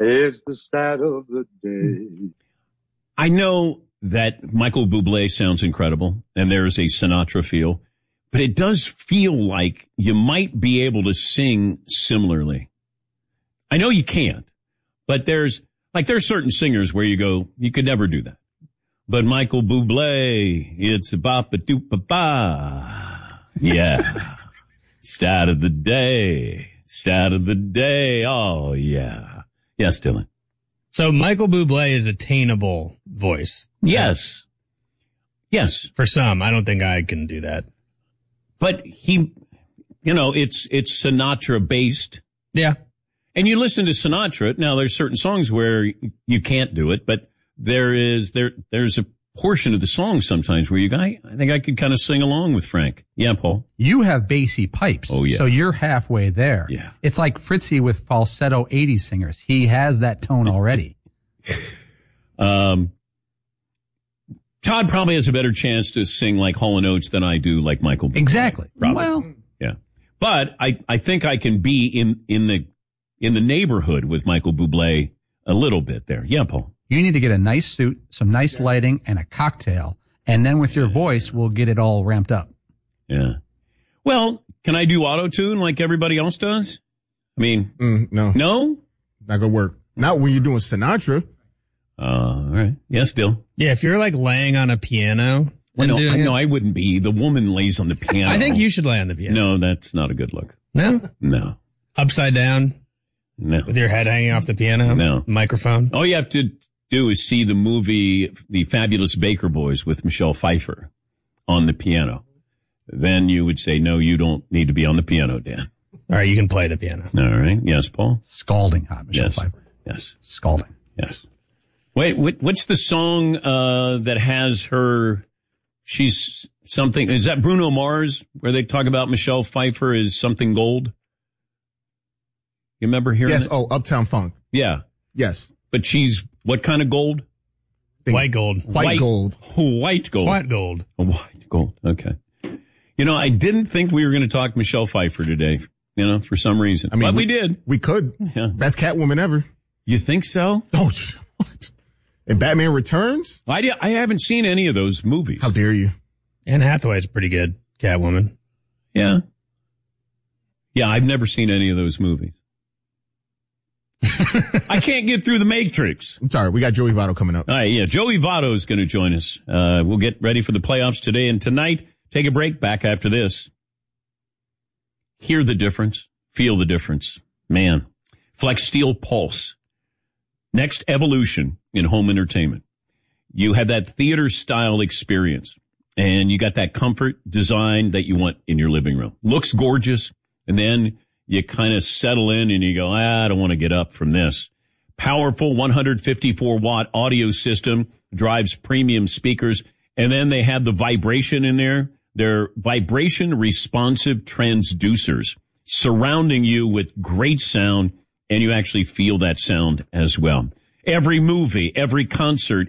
It's the start of the day. I know that Michael Bublé sounds incredible, and there's a Sinatra feel, but it does feel like you might be able to sing similarly. I know you can't, but there's certain singers where you go, you could never do that. But Michael Bublé, it's a ba-ba-doop-ba-ba. Yeah. Start of the day. Oh, yeah. Yes, Dylan. So Michael Bublé is attainable voice. Yes. Yes. For some. I don't think I can do that. But he, it's Sinatra based. Yeah. And you listen to Sinatra. Now there's certain songs where you can't do it, but there's a portion of the song sometimes where I think I could kind of sing along with Frank. Yeah, Paul. You have bassy pipes. Oh, yeah. So you're halfway there. Yeah. It's like Fritzy with falsetto 80s singers. He has that tone already. Todd probably has a better chance to sing like Hall & Oates than I do like Michael Bublé. Exactly. Probably. Well. Yeah. But I think I can be in the neighborhood with Michael Bublé a little bit there. Yeah, Paul. You need to get a nice suit, some nice lighting, and a cocktail. And then with your voice, we'll get it all ramped up. Yeah. Well, can I do auto-tune like everybody else does? I mean, no. No? Not gonna work. Not when you're doing Sinatra. All right. Yes, Dill. Yeah, if you're like laying on a piano. I wouldn't be. The woman lays on the piano. I think you should lay on the piano. No, that's not a good look. No? No. Upside down? No. With your head hanging off the piano? No. Microphone? All you have to do is see the movie The Fabulous Baker Boys with Michelle Pfeiffer on the piano. Then you would say, no, you don't need to be on the piano, Dan. All right, you can play the piano. All right. Yes, Paul? Scalding hot, Michelle Pfeiffer. Yes. Scalding. Yes. Wait, what's the song that has her, she's something, is that Bruno Mars, where they talk about Michelle Pfeiffer is something gold? You remember hearing Yes, it? Uptown Funk. Yeah. Yes. But she's what kind of gold? White gold. White gold. White gold. White gold. White gold. Okay. I didn't think we were going to talk Michelle Pfeiffer today, for some reason. I mean, but we did. We could. Yeah. Best Catwoman ever. You think so? Oh, what? And Batman Returns? I haven't seen any of those movies. How dare you? Anne Hathaway's pretty good. Catwoman. Yeah. Yeah, I've never seen any of those movies. I can't get through The Matrix. I'm sorry. We got Joey Votto coming up. All right, yeah. Joey Votto is going to join us. We'll get ready for the playoffs today and tonight. Take a break. Back after this. Hear the difference. Feel the difference. Man. Flex Steel Pulse. Next evolution in home entertainment. You have that theater-style experience, and you got that comfort design that you want in your living room. Looks gorgeous, and then you kind of settle in and you go, I don't want to get up from this. Powerful 154-watt audio system drives premium speakers, and then they have the vibration in there. They're vibration-responsive transducers surrounding you with great sound, and you actually feel that sound as well. Every movie, every concert,